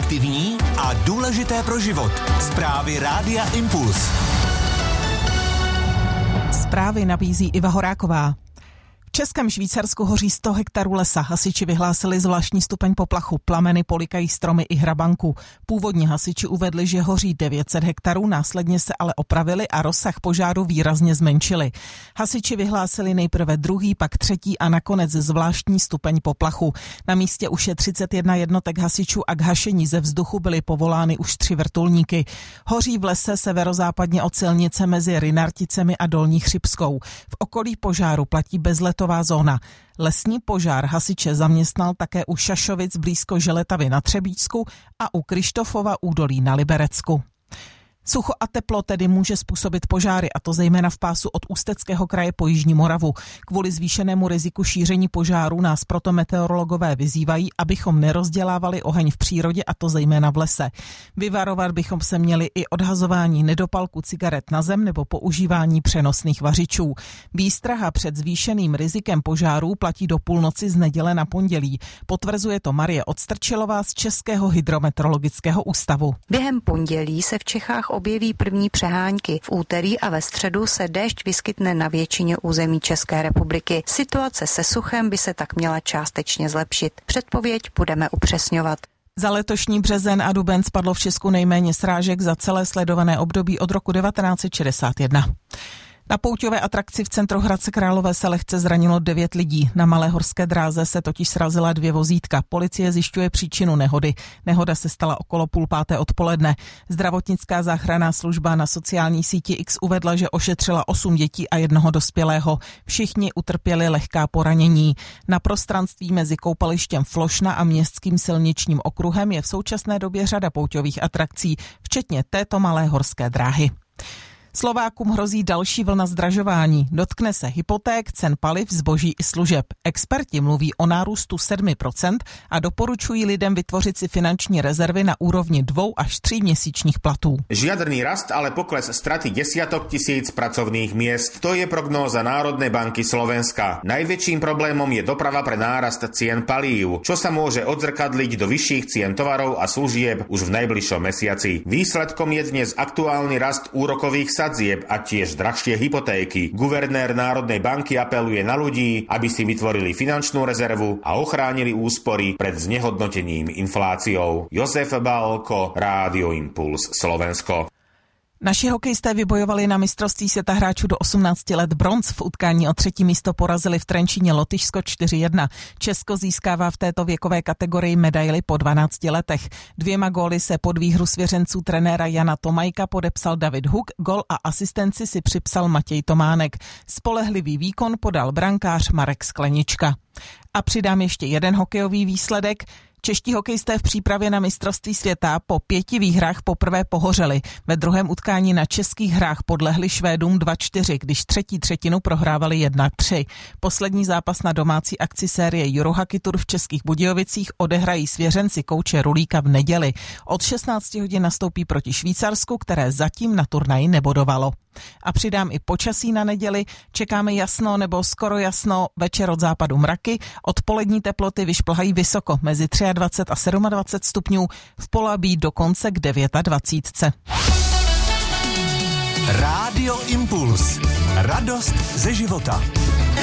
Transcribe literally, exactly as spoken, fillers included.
Aktivní a důležité pro život. Zprávy Rádia Impuls. Zprávy nabízí Iva Horáková. V Českém Švýcarsku hoří sto hektarů lesa. Hasiči vyhlásili zvláštní stupeň poplachu. Plameny polikají stromy i hrabanku. Původně hasiči uvedli, že hoří devět set hektarů, následně se ale opravili a rozsah požáru výrazně zmenšili. Hasiči vyhlásili nejprve druhý, pak třetí a nakonec zvláštní stupeň poplachu. Na místě už je třicet jedna jednotek hasičů a k hašení ze vzduchu byly povolány už tři vrtulníky. Hoří v lese severozápadně od silnice mezi Rynarticemi a Dolní Chřibskou. V okolí požáru platí bezletová zóna. Lesní požár hasiče zaměstnal také u Šašovic blízko Želetavy na Třebíčsku a u Krištofova údolí na Liberecku. Sucho a teplo tedy může způsobit požáry, a to zejména v pásu od Ústeckého kraje po Jižní Moravu. Kvůli zvýšenému riziku šíření požárů nás proto meteorologové vyzývají, abychom nerozdělávali oheň v přírodě, a to zejména v lese. Vyvarovat bychom se měli i odhazování nedopalku cigaret na zem nebo používání přenosných vařičů. Výstraha před zvýšeným rizikem požárů platí do půlnoci z neděle na pondělí. Potvrzuje to Marie Odstrčilová z Českého hydrometeorologického ústavu. Během pondělí se v Čechách objeví první přehánky. V úterý a ve středu se déšť vyskytne na většině území České republiky. Situace se suchem by se tak měla částečně zlepšit. Předpověď budeme upřesňovat. Za letošní březen a duben spadlo v Česku nejméně srážek za celé sledované období od roku devatenáct set šedesát jedna. Na pouťové atrakci v centru Hradce Králové se lehce zranilo devět lidí. Na Malé horské dráze se totiž srazila dvě vozítka. Policie zjišťuje příčinu nehody. Nehoda se stala okolo půl páté odpoledne. Zdravotnická záchranná služba na sociální síti X uvedla, že ošetřila osm dětí a jednoho dospělého. Všichni utrpěli lehká poranění. Na prostranství mezi koupalištěm Flošna a městským silničním okruhem je v současné době řada pouťových atrakcí, včetně této Malé horské dráhy. Slovákům hrozí další vlna zdražování. Dotkne se hypoték, cen paliv, zboží i služeb. Experti mluví o nárůstu sedm procent a doporučují lidem vytvořit si finanční rezervy na úrovni dvou až tří měsíčních platů. Žiadny rast, ale pokles straty desiatok tisíc pracovných miest. To je prognóza Národnej banky Slovenska. Najväčším problémom je doprava pre nárast cien palív, čo sa môže odzrkadliť do vyšších cien tovarov a služieb už v najbližšom mesiaci. Výsledkom je dnes aktuálny rast úrokových sadzieb a tiež drahšie hypotéky. Guvernér Národnej banky apeluje na ľudí, aby si vytvorili finančnú rezervu a ochránili úspory pred znehodnotením infláciou. Jozef Bálko, Rádio Impuls, Slovensko. Naši hokejisté vybojovali na mistrovství světa hráčů do osmnácti let bronz. V utkání o třetí místo porazili v Trenčíně Lotyšsko čtyři jedna. Česko získává v této věkové kategorii medaili po dvanácti letech. Dvěma góly se pod výhru svěřenců trenéra Jana Tomajka podepsal David Huk, gól a asistenci si připsal Matěj Tománek. Spolehlivý výkon podal brankář Marek Sklenička. A přidám ještě jeden hokejový výsledek. Čeští hokejisté v přípravě na mistrovství světa po pěti výhrách poprvé pohořeli. Ve druhém utkání na českých hrách podlehli Švédům dva čtyři, když třetí třetinu prohrávali jedna tři. Poslední zápas na domácí akci série Eurohockey Tour v Českých Budějovicích odehrají svěřenci kouče Rulíka v neděli. Od šestnácti hodin nastoupí proti Švýcarsku, které zatím na turnaji nebodovalo. A přidám i počasí na neděli. Čekáme jasno nebo skoro jasno, večer od západu mraky. Odpolední teploty vyšplhají vysoko mezi dvacet tři a dvacet sedm stupňů, v Polabí dokonce k dvacet devět. Rádio Impuls. Radost ze života.